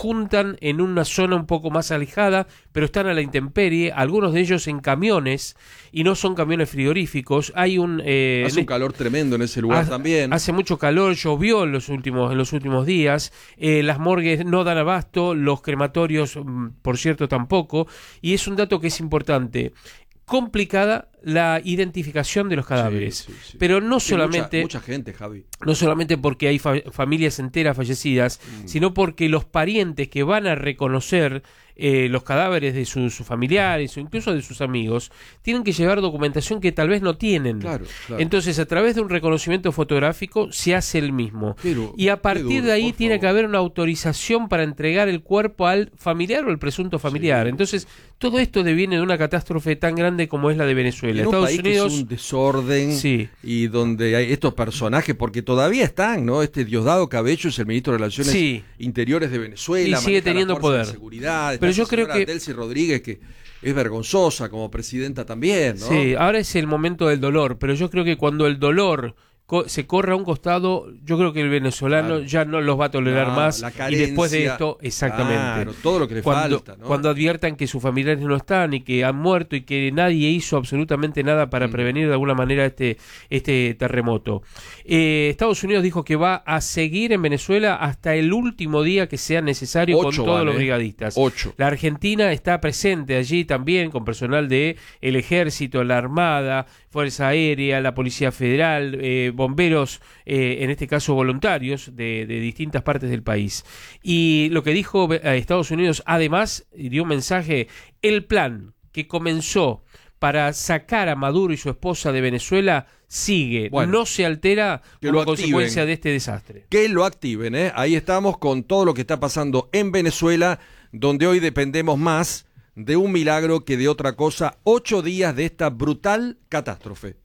juntan en una zona un poco más alejada, pero están a la intemperie, algunos de ellos en camiones, y no son camiones frigoríficos. Hay hace un calor tremendo en ese lugar también. Hace mucho calor, llovió en los últimos días, las morgues no dan abasto, los crematorios, por cierto, tampoco, y es un dato que es importante. Complicada la identificación de los cadáveres, sí. Pero no solamente mucha gente, Javi. No solamente porque hay familias enteras fallecidas, sino porque los parientes que van a reconocer los cadáveres de sus familiares o incluso de sus amigos tienen que llevar documentación que tal vez no tienen. Claro. Entonces, a través de un reconocimiento fotográfico se hace el mismo. Y a partir de ahí tiene que haber una autorización para entregar el cuerpo al familiar o al presunto familiar. Entonces, todo esto deviene de una catástrofe tan grande como es la de Venezuela. En Estados Unidos, que es un desorden, y donde hay estos personajes, porque todavía están, ¿no? Diosdado Cabello es el ministro de Relaciones Interiores de Venezuela, y sigue teniendo poder. Seguridad. Pero yo creo que Delcy Rodríguez, que es vergonzosa como presidenta también, ¿no? Sí, ahora es el momento del dolor, pero yo creo que cuando el dolor se corre a un costado, yo creo que el venezolano ya no los va a tolerar más, la carencia, y después de esto, exactamente, todo lo que le falta, ¿no? Cuando adviertan que sus familiares no están y que han muerto y que nadie hizo absolutamente nada para prevenir de alguna manera este terremoto. Estados Unidos dijo que va a seguir en Venezuela hasta el último día que sea necesario con todos los brigadistas. 8. La Argentina está presente allí también con personal de el Ejército, la Armada, Fuerza Aérea, la Policía Federal, bomberos, en este caso voluntarios, de distintas partes del país. Y lo que dijo Estados Unidos, además, dio un mensaje: el plan que comenzó para sacar a Maduro y su esposa de Venezuela sigue, no se altera como consecuencia de este desastre. Que lo activen, ¿eh? Ahí estamos con todo lo que está pasando en Venezuela, donde hoy dependemos más de un milagro que de otra cosa. 8 días de esta brutal catástrofe.